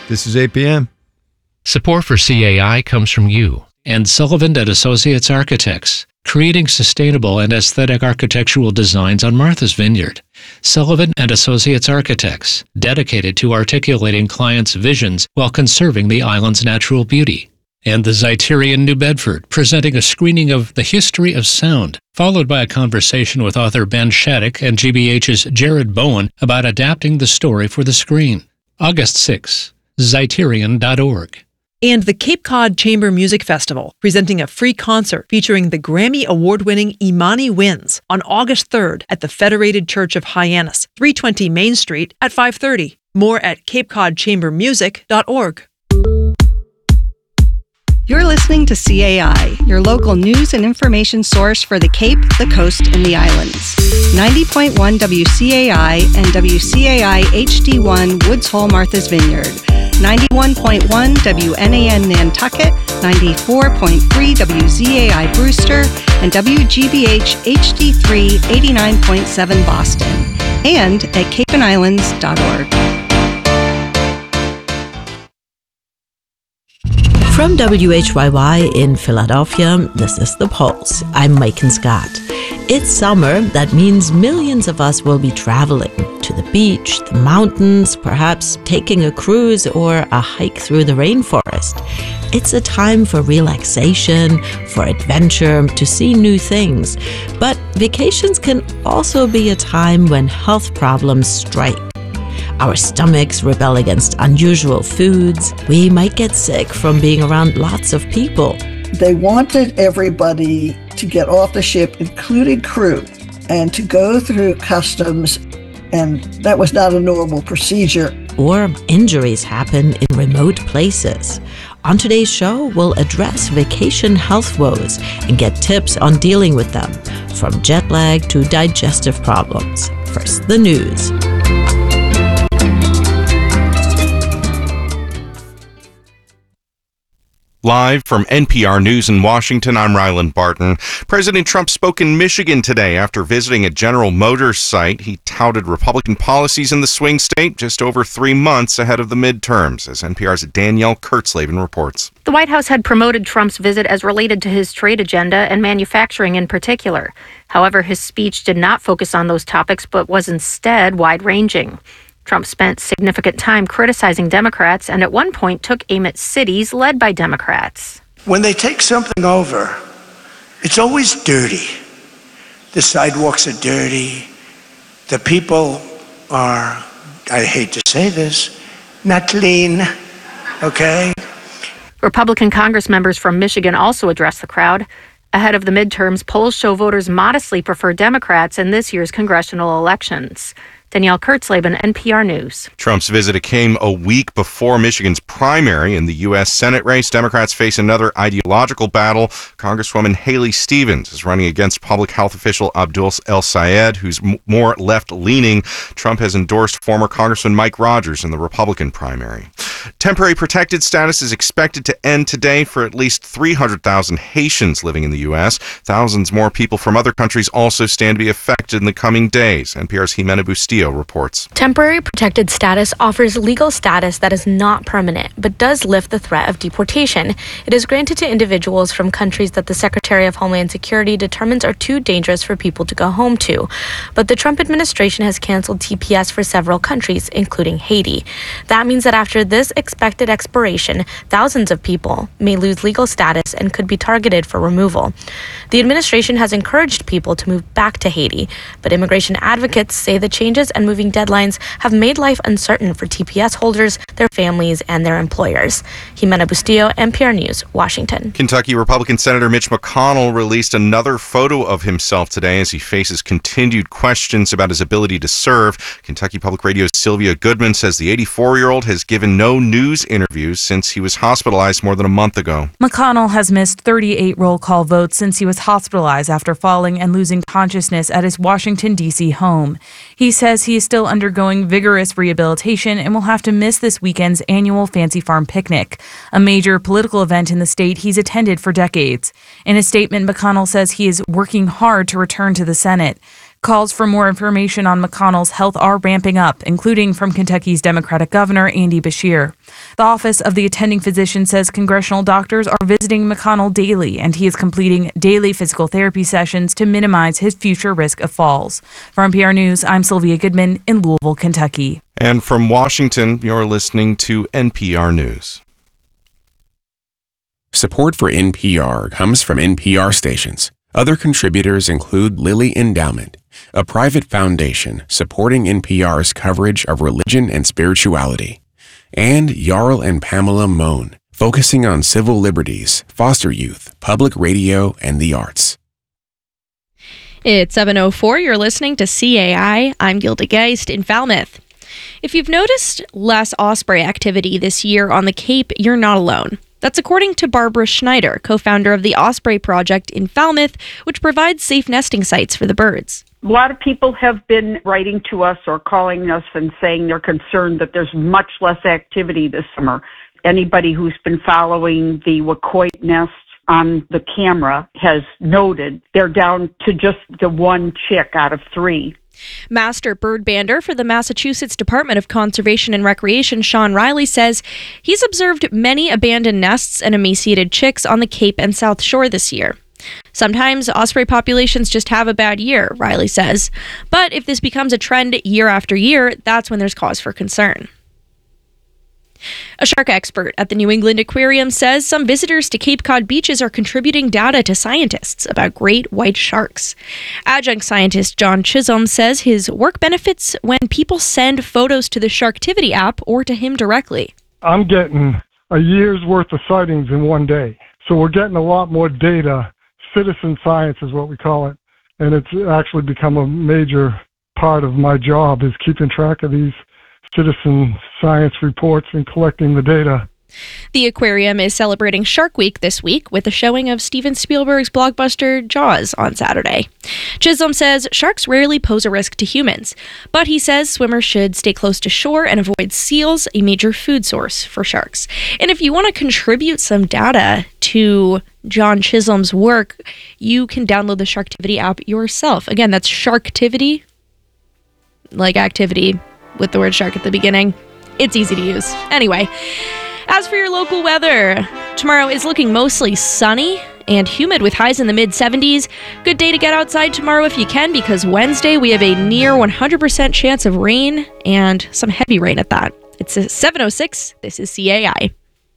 This is 8 p.m. Support for CAI comes from you and Sullivan and Associates Architects, creating sustainable and aesthetic architectural designs on Martha's Vineyard. Sullivan and Associates Architects, dedicated to articulating clients' visions while conserving the island's natural beauty. And the Zeiterion New Bedford, presenting a screening of The History of Sound, followed by a conversation with author Ben Shattuck and GBH's Jared Bowen about adapting the story for the screen. August 6, Zeiterion.org. And the Cape Cod Chamber Music Festival, presenting a free concert featuring the Grammy Award-winning Imani Winds on August 3rd at the Federated Church of Hyannis, 320 Main Street at 5:30. More at capecodchambermusic.org. You're listening to CAI, your local news and information source for the Cape, the Coast, and the Islands. 90.1 WCAI and WCAI HD1 Woods Hole, Martha's Vineyard. 91.1 WNAN Nantucket, 94.3 WZAI Brewster, and WGBH HD3 89.7 Boston. And at capeandislands.org. From WHYY in Philadelphia, this is The Pulse. I'm Maiken Scott. It's summer. That means millions of us will be traveling to the beach, the mountains, perhaps taking a cruise or a hike through the rainforest. It's a time for relaxation, for adventure, to see new things. But vacations can also be a time when health problems strike. Our stomachs rebel against unusual foods. We might get sick from being around lots of people. They wanted everybody to get off the ship, including crew, and to go through customs, and that was not a normal procedure. Or injuries happen in remote places. On today's show, we'll address vacation health woes and get tips on dealing with them, from jet lag to digestive problems. First, the news. Live from NPR News in Washington, I'm Ryland Barton. President Trump spoke in Michigan today after visiting a General Motors site. He touted Republican policies in the swing state just over 3 months ahead of the midterms, as NPR's Danielle Kurtzleben reports. The White House had promoted Trump's visit as related to his trade agenda and manufacturing in particular. However, his speech did not focus on those topics, but was instead wide-ranging. Trump spent significant time criticizing Democrats and at one point took aim at cities led by Democrats. When they take something over, it's always dirty. The sidewalks are dirty. The people are, I hate to say this, not clean, okay? Republican Congress members from Michigan also addressed the crowd. Ahead of the midterms, polls show voters modestly prefer Democrats in this year's congressional elections. Danielle Kurtzleben, NPR News. Trump's visit came a week before Michigan's primary in the U.S. Senate race. Democrats face another ideological battle. Congresswoman Haley Stevens is running against public health official Abdul El-Sayed, who's more left-leaning. Trump has endorsed former Congressman Mike Rogers in the Republican primary. Temporary protected status is expected to end today for at least 300,000 Haitians living in the U.S. Thousands more people from other countries also stand to be affected in the coming days. NPR's Jimena Bustillo reports. Temporary protected status offers legal status that is not permanent, but does lift the threat of deportation. It is granted to individuals from countries that the Secretary of Homeland Security determines are too dangerous for people to go home to. But the Trump administration has canceled TPS for several countries, including Haiti. That means that after this expected expiration, thousands of people may lose legal status and could be targeted for removal. The administration has encouraged people to move back to Haiti, but immigration advocates say the changes and moving deadlines have made life uncertain for TPS holders, their families, and their employers. Jimena Bustillo, NPR News, Washington. Kentucky Republican Senator Mitch McConnell released another photo of himself today as he faces continued questions about his ability to serve. Kentucky Public Radio's Sylvia Goodman says the 84-year-old has given no news interviews since he was hospitalized more than a month ago. McConnell has missed 38 roll call votes since he was hospitalized after falling and losing consciousness at his Washington, D.C. home. He says he is still undergoing vigorous rehabilitation and will have to miss this weekend's annual Fancy Farm picnic, a major political event in the state he's attended for decades. In a statement, McConnell says he is working hard to return to the Senate. Calls for more information on McConnell's health are ramping up, including from Kentucky's Democratic Governor Andy Beshear. The Office of the Attending Physician says congressional doctors are visiting McConnell daily, and he is completing daily physical therapy sessions to minimize his future risk of falls. For NPR News, I'm Sylvia Goodman in Louisville, Kentucky. And from Washington, you're listening to NPR News. Support for NPR comes from NPR stations. Other contributors include Lilly Endowment, a private foundation supporting NPR's coverage of religion and spirituality, and Jarl and Pamela Mohn, focusing on civil liberties, foster youth, public radio, and the arts. It's 7:04. You're listening to CAI. I'm Gilda Geist in Falmouth. If you've noticed less osprey activity this year on the Cape, you're not alone. That's according to Barbara Schneider, co-founder of the Osprey Project in Falmouth, which provides safe nesting sites for the birds. A lot of people have been writing to us or calling us and saying they're concerned that there's much less activity this summer. Anybody who's been following the Wacoit nests on the camera has noted they're down to just the one chick out of 3. Master bird bander for the Massachusetts Department of Conservation and Recreation, Sean Riley, says he's observed many abandoned nests and emaciated chicks on the Cape and South Shore this year. Sometimes osprey populations just have a bad year, Riley says. But if this becomes a trend year after year, that's when there's cause for concern. A shark expert at the New England Aquarium says some visitors to Cape Cod beaches are contributing data to scientists about great white sharks. Adjunct scientist John Chisholm says his work benefits when people send photos to the Sharktivity app or to him directly. I'm getting a year's worth of sightings in one day. So we're getting a lot more data. Citizen science is what we call it. And it's actually become a major part of my job is keeping track of these citizen science reports and collecting the data. The aquarium is celebrating Shark Week this week with a showing of Steven Spielberg's blockbuster Jaws on Saturday. Chisholm says sharks rarely pose a risk to humans, but he says swimmers should stay close to shore and avoid seals, a major food source for sharks. And if you want to contribute some data to John Chisholm's work, you can download the Sharktivity app yourself. Again, that's Sharktivity, like activity with the word shark at the beginning. It's easy to use. Anyway, as for your local weather, tomorrow is looking mostly sunny and humid with highs in the mid-70s. Good day to get outside tomorrow if you can, because Wednesday we have a near 100% chance of rain and some heavy rain at that. It's 7:06. This is CAI.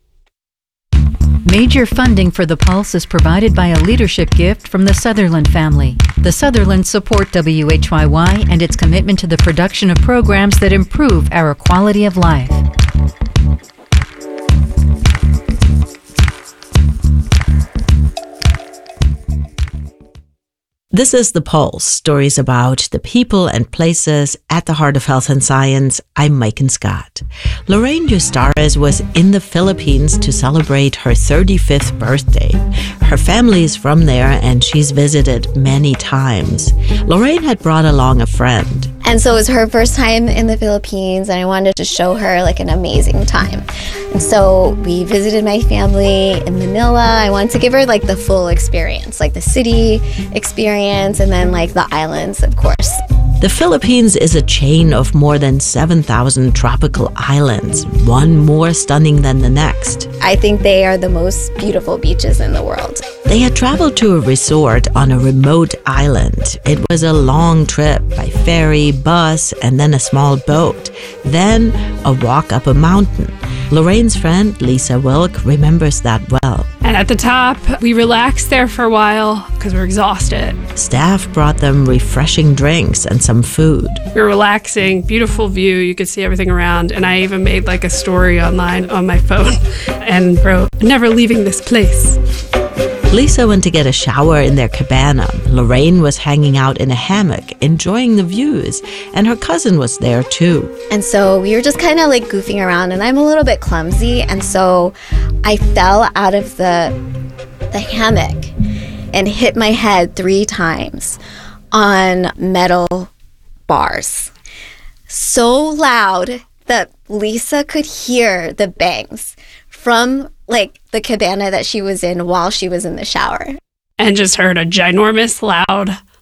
Major funding for The Pulse is provided by a leadership gift from the Sutherland family. The Sutherlands support WHYY and its commitment to the production of programs that improve our quality of life. This is The Pulse, stories about the people and places at the heart of health and science. I'm Maiken Scott. Lorraine Eustares was in the Philippines to celebrate her 35th birthday. Her family is from there and she's visited many times. Lorraine had brought along a friend. And so it was her first time in the Philippines, and I wanted to show her like an amazing time. And so we visited my family in Manila. I wanted to give her like the full experience, like the city experience, and then like the islands, of course. The Philippines is a chain of more than 7,000 tropical islands, one more stunning than the next. I think they are the most beautiful beaches in the world. They had traveled to a resort on a remote island. It was a long trip by ferry, bus, and then a small boat. Then a walk up a mountain. Lorraine's friend, Lisa Wilk, remembers that well. And at the top, we relaxed there for a while because we were exhausted. Staff brought them refreshing drinks and some food. We were relaxing, beautiful view, you could see everything around, and I even made like a story online on my phone and wrote, "Never leaving this place." Lisa went to get a shower in their cabana. Lorraine was hanging out in a hammock, enjoying the views, and her cousin was there too. And so we were just kind of like goofing around, and I'm a little bit clumsy, and so I fell out of the hammock and hit my head 3 times on metal bars. So loud that Lisa could hear the bangs from like the cabana that she was in while she was in the shower. And just heard a ginormous loud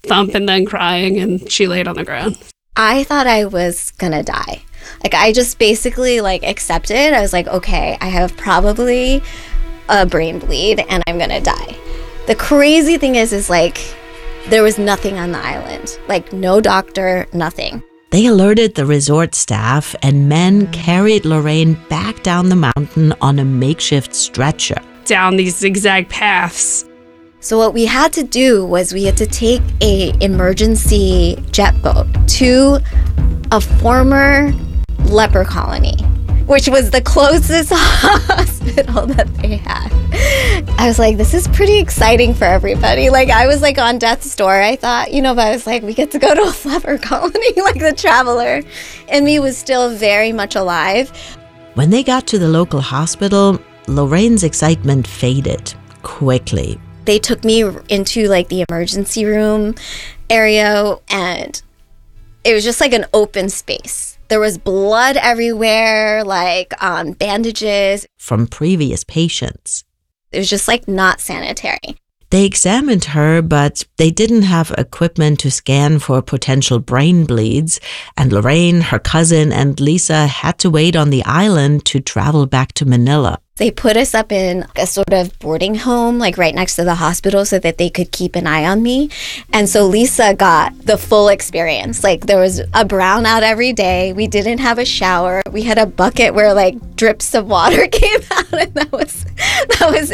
thump and then crying, and she laid on the ground. I thought I was gonna die. Like, I just basically accepted. I was like, okay, I have probably a brain bleed and I'm gonna die. The crazy thing is there was nothing on the island. No doctor, nothing. They alerted the resort staff, and men carried Lorraine back down the mountain on a makeshift stretcher. Down these zigzag paths. So what we had to do was we had to take a emergency jet boat to a former leper colony, which was the closest hospital that they had. I was like, this is pretty exciting for everybody. I was on death's door. I thought, but I was like, we get to go to a leper colony, the traveler. And me was still very much alive. When they got to the local hospital, Lorraine's excitement faded quickly. They took me into the emergency room area, and it was just an open space. There was blood everywhere, bandages. From previous patients. It was just not sanitary. They examined her, but they didn't have equipment to scan for potential brain bleeds, and Lorraine, her cousin, and Lisa had to wait on the island to travel back to Manila. They put us up in a sort of boarding home, right next to the hospital, so that they could keep an eye on me. And so Lisa got the full experience. There was a brownout every day. We didn't have a shower. We had a bucket where drips of water came out, and that was it.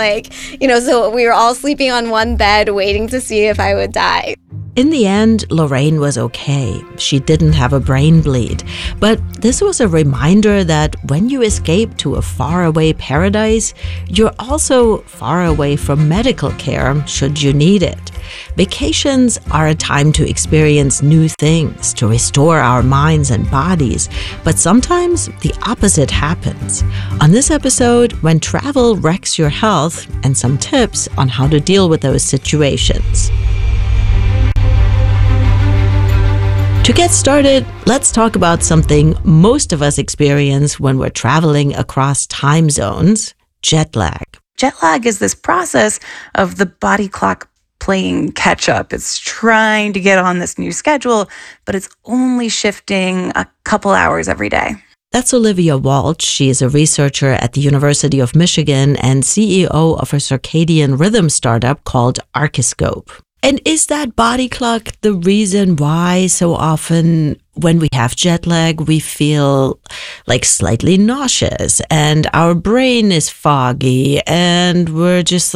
And so we were all sleeping on one bed, waiting to see if I would die. In the end, Lorraine was okay. She didn't have a brain bleed. But this was a reminder that when you escape to a faraway paradise, you're also far away from medical care should you need it. Vacations are a time to experience new things, to restore our minds and bodies. But sometimes the opposite happens. On this episode, when travel wrecks your health, and some tips on how to deal with those situations. To get started, let's talk about something most of us experience when we're traveling across time zones: jet lag. Jet lag is this process of the body clock playing catch up. It's trying to get on this new schedule, but it's only shifting a couple hours every day. That's Olivia Walsh. She is a researcher at the University of Michigan and CEO of a circadian rhythm startup called Archiscope. And is that body clock the reason why so often when we have jet lag, we feel slightly nauseous and our brain is foggy and we're just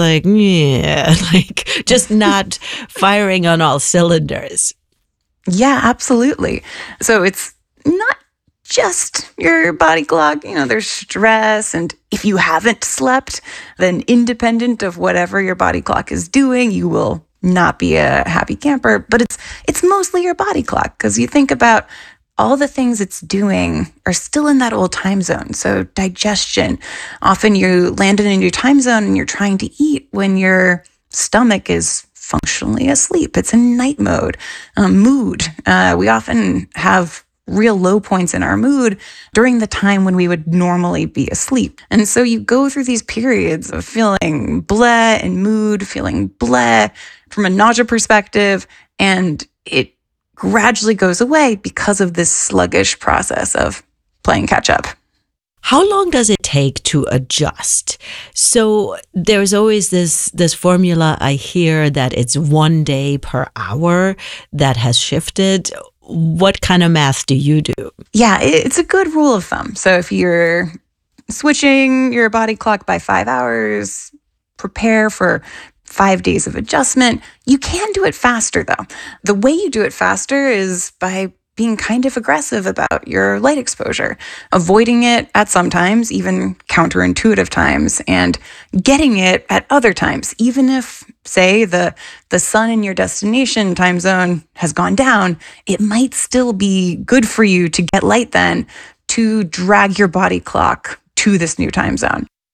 just not firing on all cylinders? Yeah, absolutely. So it's not just your body clock. There's stress. And if you haven't slept, then independent of whatever your body clock is doing, you will not be a happy camper. But it's mostly your body clock, because you think about all the things it's doing are still in that old time zone. So digestion, often you landed in your time zone and you're trying to eat when your stomach is functionally asleep. It's in night mode. Mood, we often have real low points in our mood during the time when we would normally be asleep. And so you go through these periods of feeling bleh in mood, feeling bleh from a nausea perspective, and it gradually goes away because of this sluggish process of playing catch up. How long does it take to adjust? So there's always this formula I hear that it's 1 day per hour that has shifted. What kind of math do you do? Yeah, it's a good rule of thumb. So if you're switching your body clock by 5 hours, prepare for 5 days of adjustment. You can do it faster, though. The way you do it faster is by being kind of aggressive about your light exposure, avoiding it at some times, even counterintuitive times, and getting it at other times. Even if, say, the sun in your destination time zone has gone down, it might still be good for you to get light then to drag your body clock to this new time zone.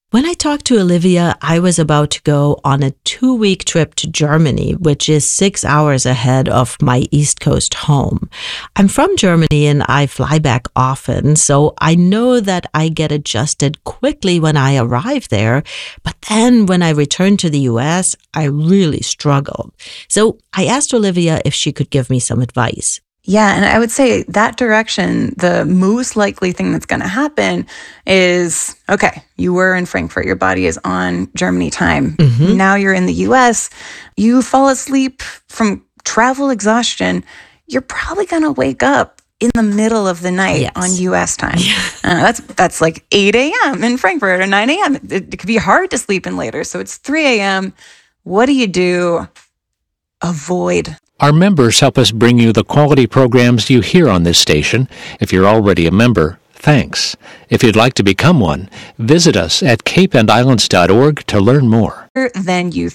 When I talked to Olivia, I was about to go on a 2-week trip to Germany, which is 6 hours ahead of my East Coast home. I'm from Germany and I fly back often, so I know that I get adjusted quickly when I arrive there. But then when I returned to the US, I really struggled. So I asked Olivia if she could give me some advice. Yeah, and I would say that direction, the most likely thing that's going to happen is, okay, you were in Frankfurt, your body is on Germany time. Mm-hmm. Now you're in the US, you fall asleep from travel exhaustion, you're probably going to wake up in the middle of the night on US time. Yeah. That's like 8 a.m. in Frankfurt or 9 a.m. It could be hard to sleep in later. So it's 3 a.m. What do? Avoid. Our members help us bring you the quality programs you hear on this station. If you're already a member, thanks. If you'd like to become one, visit us at capeandislands.org to learn more. Than you